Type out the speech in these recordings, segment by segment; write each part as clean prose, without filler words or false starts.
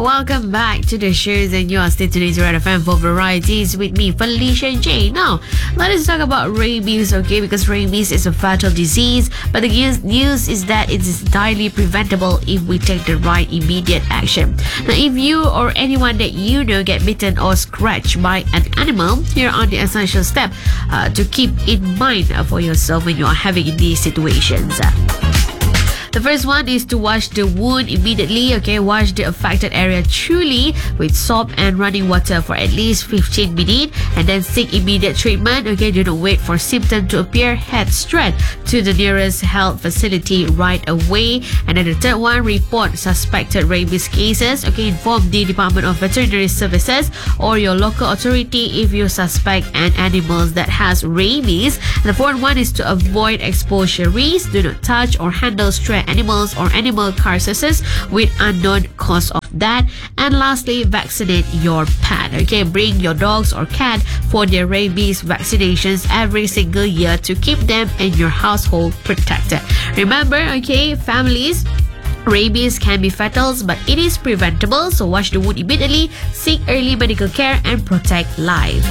Welcome back to the shows, and you are still tuning to Red FM for varieties with me, Felicia J. Now, let us talk about rabies, okay? Because rabies is a fatal disease, but the news is that it is entirely preventable if we take the right immediate action. Now, if you or anyone that you know get bitten or scratched by an animal, here are the essential steps to keep in mind for yourself when you are having these situations. The first one is to wash the wound immediately, okay? Wash the affected area truly with soap and running water for at least 15 minutes and then seek immediate treatment, okay? Do not wait for symptoms to appear. Head straight to the nearest health facility right away. And then the third one, report suspected rabies cases, okay? Inform the Department of Veterinary Services or your local authority if you suspect an animal that has rabies. And the fourth one is to avoid exposure risks. Do not touch or handle stray animals or animal carcasses with unknown cause of that. And lastly, vaccinate your pet, okay? Bring your dogs or cat for their rabies vaccinations every single year to keep them and your household protected. Remember, okay, families, rabies can be fatal, but it is preventable. So wash the wound immediately, seek early medical care, and protect life.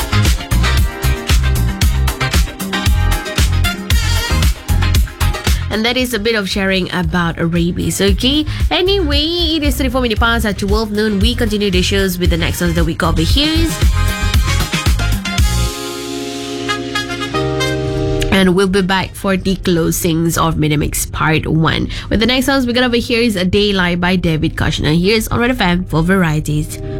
And that is a bit of sharing about rabies, okay? Anyway, it is 34 minutes past at 12 noon. We continue the shows with the next ones that we got over here. And we'll be back for the closings of Minimix Part 1. With the next ones we got over here is A Daylight by David Kushner. Here's on Red FM for varieties.